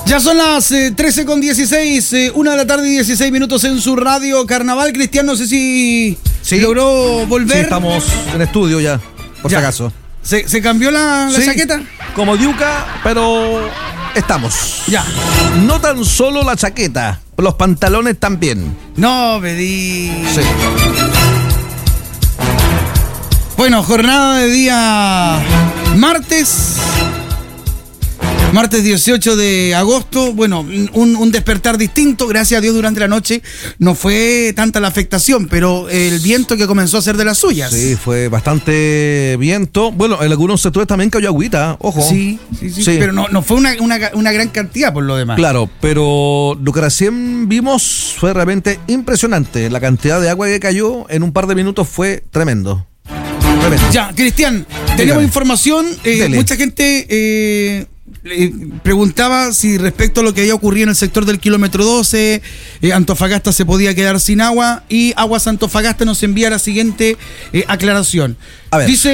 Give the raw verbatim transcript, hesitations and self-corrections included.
Ya son las eh, trece con dieciséis, eh, una de la tarde y dieciséis minutos en su radio Carnaval. Cristian, no sé si sí. logró volver. Sí, estamos en estudio ya, por ya. si acaso. ¿Se, se cambió la, la sí, chaqueta? Como diuca, pero estamos. Ya. No tan solo la chaqueta, los pantalones también. No, pedí. Sí. Bueno, jornada de día martes. Martes dieciocho de agosto, bueno, un, un despertar distinto, gracias a Dios durante la noche no fue tanta la afectación, pero el viento que comenzó a hacer de las suyas. Sí, fue bastante viento. Bueno, en algunos sectores también cayó agüita, ojo. Sí, sí, sí, sí. pero no, no fue una, una, una gran cantidad por lo demás. Claro, pero lo que recién vimos fue realmente impresionante. La cantidad de agua que cayó en un par de minutos fue tremendo. tremendo. Ya, Cristian, tenemos Dígame. información, eh, mucha gente... Eh, Eh, preguntaba si respecto a lo que había ocurrido en el sector del kilómetro doce, eh, Antofagasta se podía quedar sin agua y Aguas Antofagasta nos envía la siguiente eh, aclaración. A ver. Dice